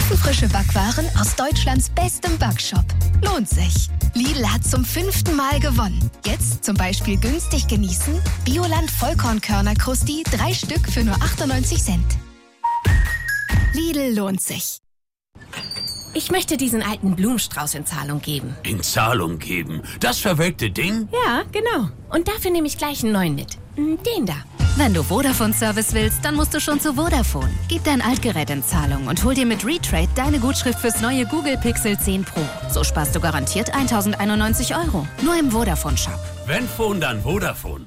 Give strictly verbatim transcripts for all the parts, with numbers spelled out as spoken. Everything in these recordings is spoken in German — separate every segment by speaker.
Speaker 1: Ofenfrische Backwaren aus Deutschlands bestem Backshop. Lohnt sich. Lidl hat zum fünften Mal gewonnen. Jetzt zum Beispiel günstig genießen: Bioland Vollkornkörner Krusti, drei Stück für nur achtundneunzig Cent. Lidl lohnt sich.
Speaker 2: Ich möchte diesen alten Blumenstrauß in Zahlung geben.
Speaker 3: In Zahlung geben? Das verwelkte Ding?
Speaker 2: Ja, genau. Und dafür nehme ich gleich einen neuen mit. Den da.
Speaker 4: Wenn du Vodafone-Service willst, dann musst du schon zu Vodafone. Gib dein Altgerät in Zahlung und hol dir mit Retrade deine Gutschrift fürs neue Google Pixel zehn Pro. So sparst du garantiert tausendeinundneunzig Euro. Nur im Vodafone-Shop.
Speaker 3: Wenn Phone, dann Vodafone.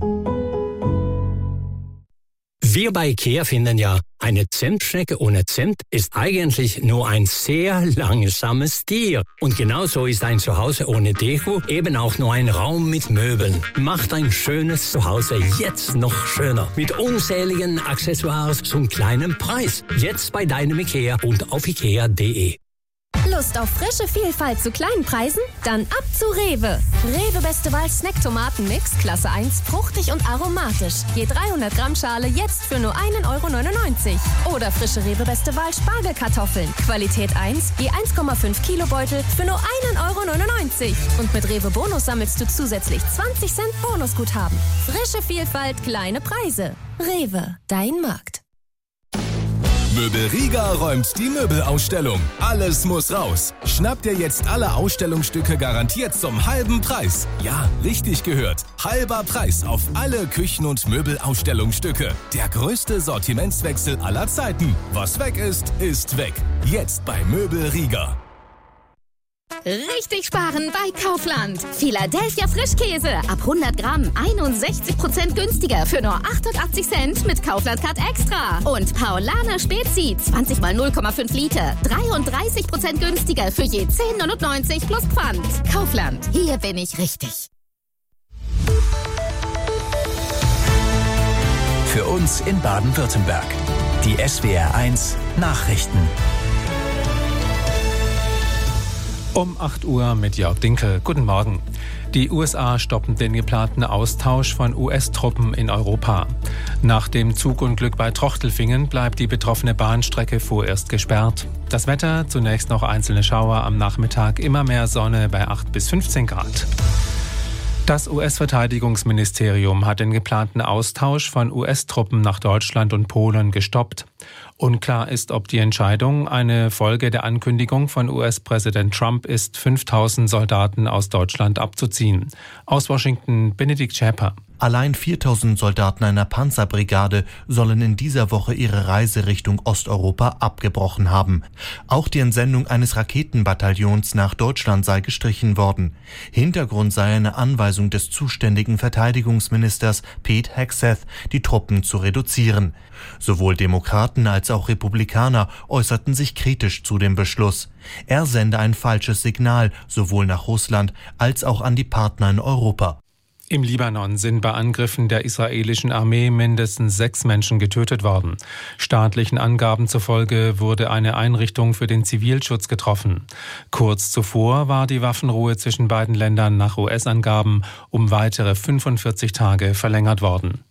Speaker 5: Wir bei IKEA finden ja, eine Zimtschnecke ohne Zimt ist eigentlich nur ein sehr langsames Tier. Und genauso ist ein Zuhause ohne Deko eben auch nur ein Raum mit Möbeln. Macht ein schönes Zuhause jetzt noch schöner. Mit unzähligen Accessoires zum kleinen Preis. Jetzt bei deinem IKEA und auf ikea punkt de.
Speaker 6: Lust auf frische Vielfalt zu kleinen Preisen? Dann ab zu Rewe. Rewe Beste Wahl Snack-Tomaten-Mix, Klasse eins, fruchtig und aromatisch. Je dreihundert Gramm Schale jetzt für nur ein Euro neunundneunzig. Oder frische Rewe Beste Wahl Spargelkartoffeln. Qualität eins, je eins Komma fünf Kilo Beutel für nur ein Euro neunundneunzig. Und mit Rewe Bonus sammelst du zusätzlich zwanzig Cent Bonusguthaben. Frische Vielfalt, kleine Preise. Rewe, dein Markt.
Speaker 7: Möbel Rieger räumt die Möbelausstellung. Alles muss raus. Schnapp dir jetzt alle Ausstellungsstücke garantiert zum halben Preis. Ja, richtig gehört. Halber Preis auf alle Küchen- und Möbelausstellungsstücke. Der größte Sortimentswechsel aller Zeiten. Was weg ist, ist weg. Jetzt bei Möbel Rieger.
Speaker 4: Richtig sparen bei Kaufland. Philadelphia Frischkäse ab hundert Gramm einundsechzig Prozent günstiger für nur achtundachtzig Cent mit Kaufland Card Extra. Und Paulaner Spezi zwanzig mal null Komma fünf Liter dreiunddreißig Prozent günstiger für je zehn neunundneunzig plus Pfand. Kaufland, hier bin ich richtig.
Speaker 8: Für uns in Baden-Württemberg. Die S W R eins Nachrichten.
Speaker 9: Um acht Uhr mit Jörg Dinkel. Guten Morgen. Die U S A stoppen den geplanten Austausch von U S-Truppen in Europa. Nach dem Zugunglück bei Trochtelfingen bleibt die betroffene Bahnstrecke vorerst gesperrt. Das Wetter, zunächst noch einzelne Schauer, am Nachmittag immer mehr Sonne bei acht bis fünfzehn Grad. Das U S-Verteidigungsministerium hat den geplanten Austausch von U S-Truppen nach Deutschland und Polen gestoppt. Unklar ist, ob die Entscheidung eine Folge der Ankündigung von U S-Präsident Trump ist, fünftausend Soldaten aus Deutschland abzuziehen. Aus Washington, Benedikt Schäper.
Speaker 10: Allein viertausend Soldaten einer Panzerbrigade sollen in dieser Woche ihre Reise Richtung Osteuropa abgebrochen haben. Auch die Entsendung eines Raketenbataillons nach Deutschland sei gestrichen worden. Hintergrund sei eine Anweisung des zuständigen Verteidigungsministers Pete Hegseth, die Truppen zu reduzieren. Sowohl Demokraten als auch Republikaner äußerten sich kritisch zu dem Beschluss. Er sende ein falsches Signal sowohl nach Russland als auch an die Partner in Europa.
Speaker 9: Im Libanon sind bei Angriffen der israelischen Armee mindestens sechs Menschen getötet worden. Staatlichen Angaben zufolge wurde eine Einrichtung für den Zivilschutz getroffen. Kurz zuvor war die Waffenruhe zwischen beiden Ländern nach U S-Angaben um weitere fünfundvierzig Tage verlängert worden.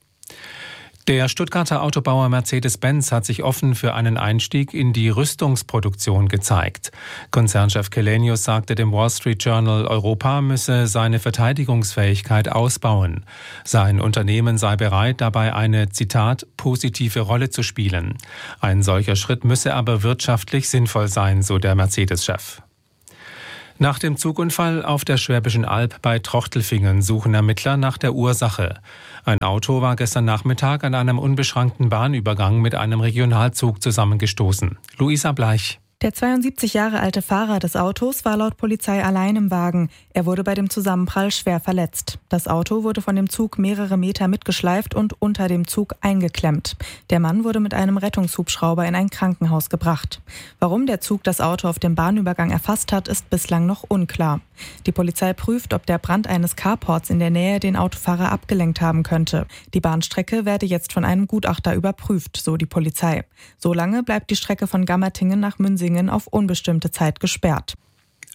Speaker 9: Der Stuttgarter Autobauer Mercedes-Benz hat sich offen für einen Einstieg in die Rüstungsproduktion gezeigt. Konzernchef Källenius sagte dem Wall Street Journal, Europa müsse seine Verteidigungsfähigkeit ausbauen. Sein Unternehmen sei bereit, dabei eine, Zitat, positive Rolle zu spielen. Ein solcher Schritt müsse aber wirtschaftlich sinnvoll sein, so der Mercedes-Chef. Nach dem Zugunfall auf der Schwäbischen Alb bei Trochtelfingen suchen Ermittler nach der Ursache. Ein Auto war gestern Nachmittag an einem unbeschrankten Bahnübergang mit einem Regionalzug zusammengestoßen. Luisa Bleich.
Speaker 11: Der zweiundsiebzig Jahre alte Fahrer des Autos war laut Polizei allein im Wagen. Er wurde bei dem Zusammenprall schwer verletzt. Das Auto wurde von dem Zug mehrere Meter mitgeschleift und unter dem Zug eingeklemmt. Der Mann wurde mit einem Rettungshubschrauber in ein Krankenhaus gebracht. Warum der Zug das Auto auf dem Bahnübergang erfasst hat, ist bislang noch unklar. Die Polizei prüft, ob der Brand eines Carports in der Nähe den Autofahrer abgelenkt haben könnte. Die Bahnstrecke werde jetzt von einem Gutachter überprüft, so die Polizei. Solange bleibt die Strecke von Gammertingen nach Münsingen auf unbestimmte Zeit gesperrt.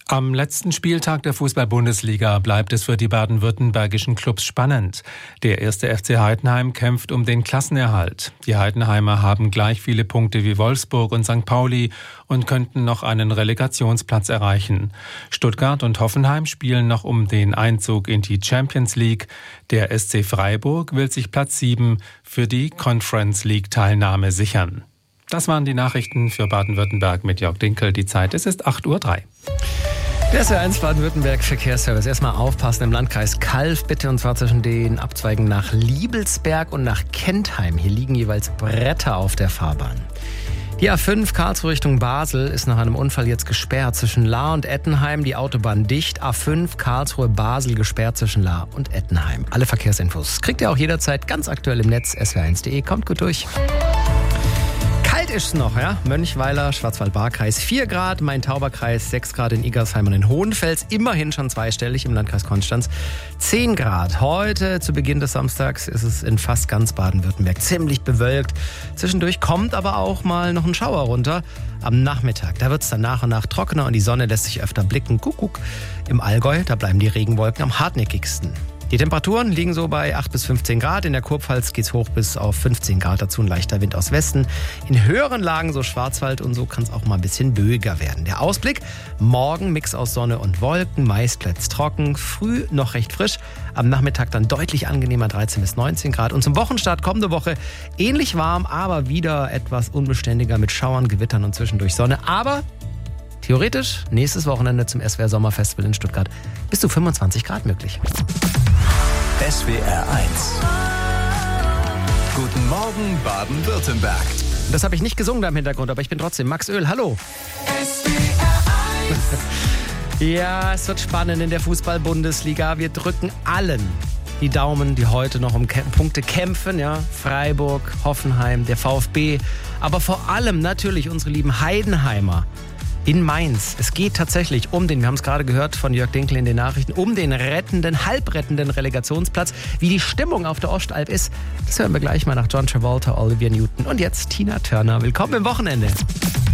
Speaker 9: Am letzten Spieltag der Fußball-Bundesliga bleibt es für die baden-württembergischen Clubs spannend. Der erste F C Heidenheim kämpft um den Klassenerhalt. Die Heidenheimer haben gleich viele Punkte wie Wolfsburg und Sankt Pauli und könnten noch einen Relegationsplatz erreichen. Stuttgart und Hoffenheim spielen noch um den Einzug in die Champions League. Der S C Freiburg will sich Platz sieben für die Conference League-Teilnahme sichern. Das waren die Nachrichten für Baden-Württemberg mit Jörg Dinkel. Die Zeit, es ist acht Uhr drei.
Speaker 12: Der S W R eins Baden-Württemberg Verkehrsservice. Erstmal aufpassen im Landkreis Calw, bitte, und zwar zwischen den Abzweigen nach Liebelsberg und nach Kentheim. Hier liegen jeweils Bretter auf der Fahrbahn. Die A fünf Karlsruhe Richtung Basel ist nach einem Unfall jetzt gesperrt. Zwischen Lahr und Ettenheim die Autobahn dicht. A fünf Karlsruhe Basel gesperrt zwischen Lahr und Ettenheim. Alle Verkehrsinfos kriegt ihr auch jederzeit ganz aktuell im Netz s w r eins punkt de. Kommt gut durch. Kalt ist es noch, ja? Mönchweiler, Schwarzwald-Baar-Kreis vier Grad, Main-Tauber-Kreis sechs Grad in Igersheim und in Hohenfels, immerhin schon zweistellig im Landkreis Konstanz zehn Grad. Heute zu Beginn des Samstags ist es in fast ganz Baden-Württemberg ziemlich bewölkt. Zwischendurch kommt aber auch mal noch ein Schauer runter. Am Nachmittag, da wird es dann nach und nach trockener und die Sonne lässt sich öfter blicken. Kuckuck. Im Allgäu, da bleiben die Regenwolken am hartnäckigsten. Die Temperaturen liegen so bei acht bis fünfzehn Grad. In der Kurpfalz geht's hoch bis auf fünfzehn Grad. Dazu ein leichter Wind aus Westen. In höheren Lagen, so Schwarzwald und so, kann es auch mal ein bisschen böiger werden. Der Ausblick: morgen Mix aus Sonne und Wolken, meist klärt's trocken, früh noch recht frisch. Am Nachmittag dann deutlich angenehmer, dreizehn bis neunzehn Grad. Und zum Wochenstart kommende Woche ähnlich warm, aber wieder etwas unbeständiger mit Schauern, Gewittern und zwischendurch Sonne. Aber theoretisch nächstes Wochenende zum S W R Sommerfestival in Stuttgart bis zu fünfundzwanzig Grad möglich.
Speaker 8: S W R eins. Guten Morgen Baden-Württemberg.
Speaker 12: Das habe ich nicht gesungen da im Hintergrund, aber ich bin trotzdem Max Öl. Hallo.
Speaker 8: S W R eins.
Speaker 12: Ja, es wird spannend in der Fußball-Bundesliga. Wir drücken allen die Daumen, die heute noch um Punkte kämpfen. Ja, Freiburg, Hoffenheim, der VfB. Aber vor allem natürlich unsere lieben Heidenheimer in Mainz. Es geht tatsächlich um den, wir haben es gerade gehört von Jörg Dinkel in den Nachrichten, um den rettenden, halbrettenden Relegationsplatz. Wie die Stimmung auf der Ostalb ist, das hören wir gleich mal nach John Travolta, Olivia Newton und jetzt Tina Turner. Willkommen im Wochenende.